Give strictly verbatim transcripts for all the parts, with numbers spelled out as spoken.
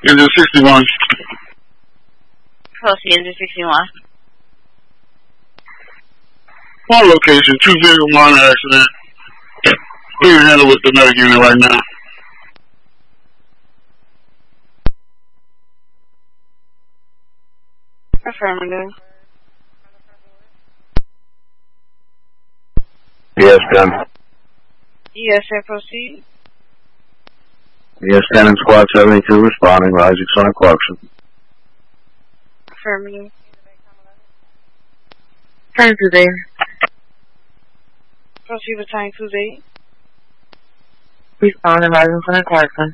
Engine sixty-one. Kelsey, Engine sixty-one. One location, two vehicle minor accident. Being handled with the medic unit right now. Affirmative. Yes, ten. Yes, sir, proceed. Yes, ten and Squad seventy-two responding, Rising Sun Clarkson. Affirmative. Time today. Proceed with time Tuesday. Responding, Rising Sun Clarkson.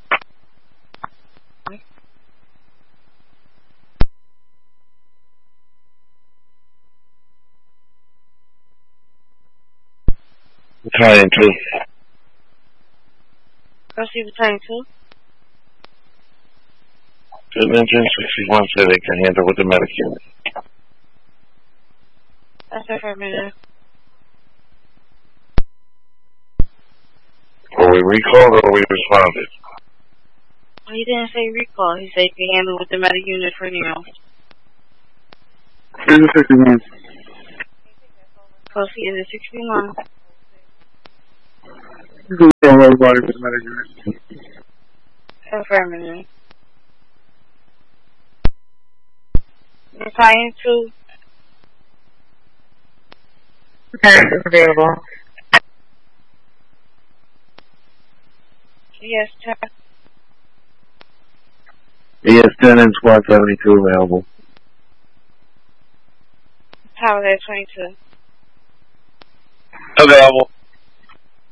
Battalion two. Proceed with time two. Good Engine sixty-one said they can handle with the medic unit. That's affirmative. Were we recalled or we responded? He didn't say recall. He said he can handle with the medic unit for now. Engine sixty-one. Proceed Engine sixty-one. Do a road body with the medic unit. Affirmative. Battalion two. Time is available. Yes, sir. Yes, ten and Squad seventy-two available. Tower there twenty-two. Available.